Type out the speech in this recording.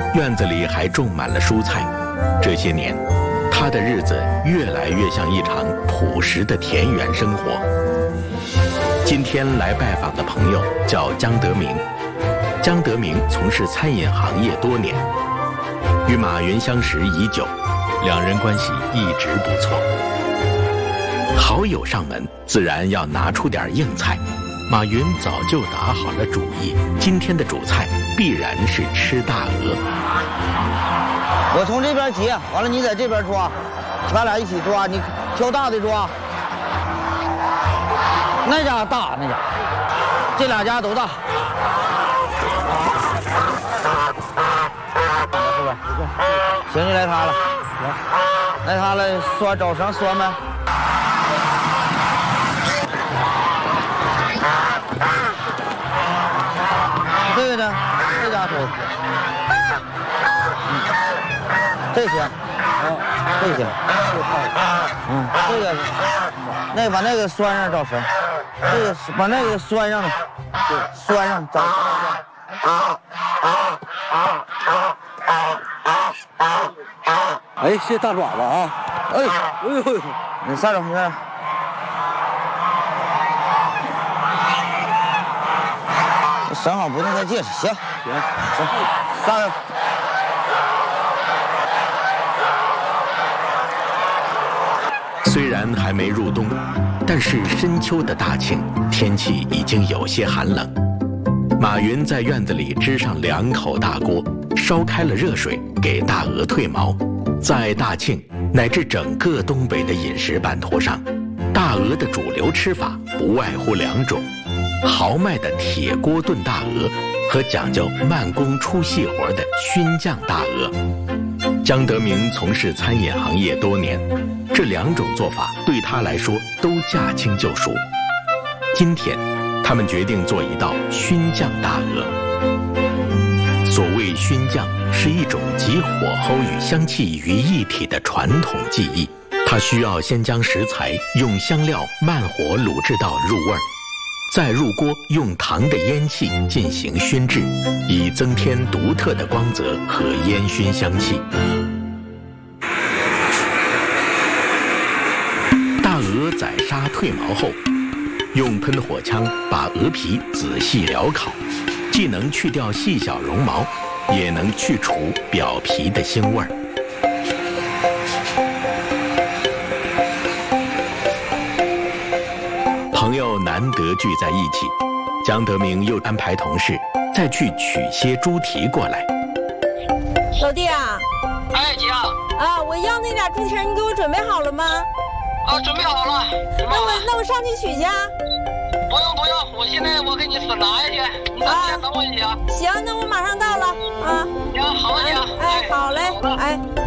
院子里还种满了蔬菜。这些年，他的日子越来越像一场朴实的田园生活。今天来拜访的朋友叫江德明，江德明从事餐饮行业多年，与马云相识已久，两人关系一直不错。好友上门，自然要拿出点硬菜。马云早就打好了主意，今天的主菜必然是吃大鹅。 我从这边接，完了你在这边抓，咱俩一起抓，你挑大的抓。那家大，那家，这两家都大。是吧？行，就来他了。来他了，拴找绳拴呗。这个呢？这家头。这行，这行，这个，那把那个拴上找绳，这个把那个拴上了，拴上找。 哎，这大爪子啊！ 哎，你上着，你看。绳好不动再解释，行，上着。 虽然还没入冬，但是深秋的大庆，天气已经有些寒冷。马云在院子里支上2口大锅，烧开了热水，给大鹅褪毛。在大庆乃至整个东北的饮食版图上，大鹅的主流吃法不外乎2种：豪迈的铁锅炖大鹅和讲究慢工出细活的熏酱大鹅。江德明从事餐饮行业多年，这2种做法对他来说都驾轻就熟。今天，他们决定做一道熏酱大鹅。所谓熏酱，是一种集火候与香气于一体的传统技艺。它需要先将食材用香料慢火卤制到入味儿，再入锅用糖的烟气进行熏制，以增添独特的光泽和烟熏香气。大鹅宰杀褪毛后，用喷火枪把鹅皮仔细燎烤，既能去掉细小绒毛，也能去除表皮的腥味儿。朋友难得聚在一起，江德明又安排同事再去取些猪蹄过来。 老弟啊， 哎姐啊，我要那俩猪蹄，你给我准备好了吗？ 啊，准备好了。 那我上去取去啊。 不用，我现在我给你拿下去，你在这等我一下。 行，那我马上到了啊。 行，好姐。 哎，好嘞，哎。